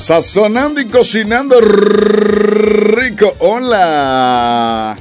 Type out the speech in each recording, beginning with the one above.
Sazonando y cocinando rico. Hola.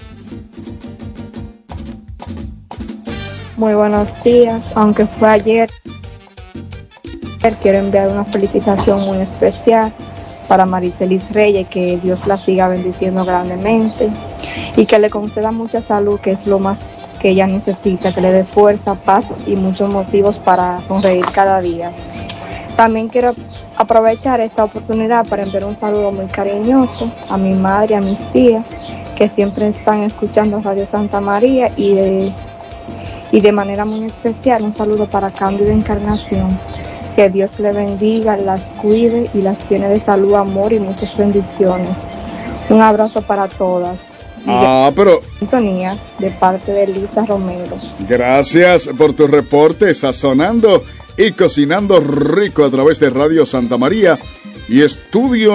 Muy buenos días, aunque fue ayer. Quiero enviar una felicitación muy especial para Maricelis Reyes, que Dios la siga bendiciendo grandemente y que le conceda mucha salud, que es lo más que ella necesita, que le dé fuerza, paz y muchos motivos para sonreír cada día. También quiero aprovechar esta oportunidad para enviar un saludo muy cariñoso a mi madre, a mis tías, que siempre están escuchando Radio Santa María, y de manera muy especial un saludo para Cándido Encarnación. Que Dios le bendiga, las cuide y las llene de salud, amor y muchas bendiciones. Un abrazo para todas. Sintonía de parte de Lisa Romero. Gracias por tu reporte, sazonando y cocinando rico a través de Radio Santa María y Estudio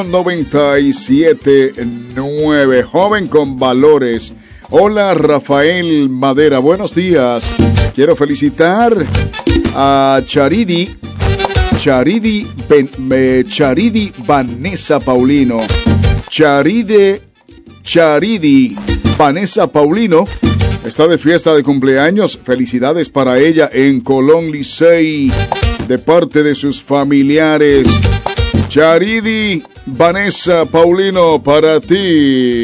97.9. Joven con valores. Hola, Rafael Madera, buenos días. Quiero felicitar a Charidi Vanessa Paulino. Charidi Vanessa Paulino está de fiesta de cumpleaños. Felicidades para ella en Colón Licey, de parte de sus familiares. Charidi Vanessa Paulino, para ti.